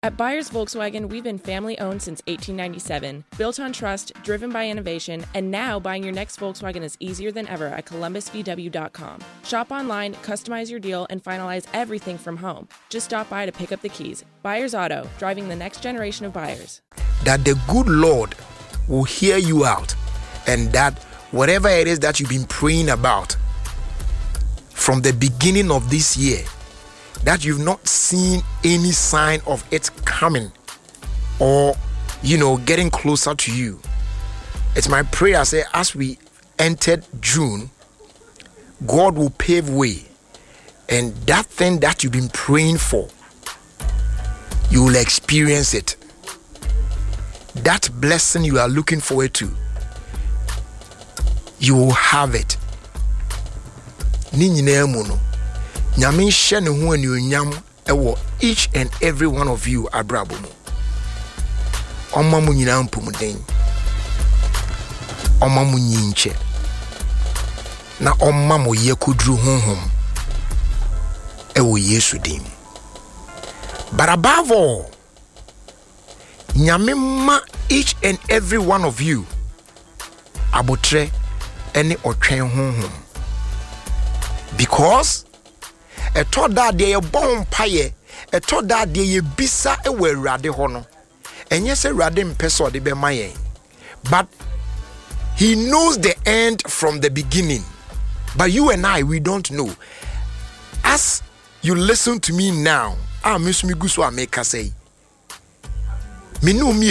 At Byers Volkswagen, we've been family-owned since 1897, built on trust, driven by innovation, and now buying your next Volkswagen is easier than ever at columbusvw.com. Shop online, customize your deal, and finalize everything from home. Just stop by to pick up the keys. Byers Auto, driving the next generation of buyers. That the good Lord will hear you out, and that whatever it is that you've been praying about from the beginning of this year, that you've not seen any sign of it coming or getting closer to you. It's my prayer, say, as we entered June, God will pave way, and that thing that you've been praying for, you will experience it. That blessing you are looking forward to, you will have it. Nyame hye ne ho anuonyam ewo each and every one of you abrabo mu. Omma mu nyina mpomuden. Omma mu nyinche. Na omma mo yekodru honhom ewo Yesu dim. But above all, nyame ma each and every one of you abotre ene otwen honhom. Because a told that they are born paye, a told that they bisa a well rade hono. And yes, a radim peso de be maye. But he knows the end from the beginning. But you and I, we don't know. As you listen to me now, I miss me guso make say. Me know me